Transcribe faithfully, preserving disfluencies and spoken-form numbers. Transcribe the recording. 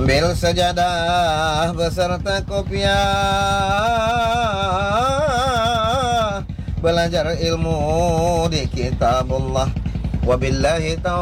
Ambil sajadah beserta kopiah, belajar ilmu di kitabullah. Wabillahi taufiq.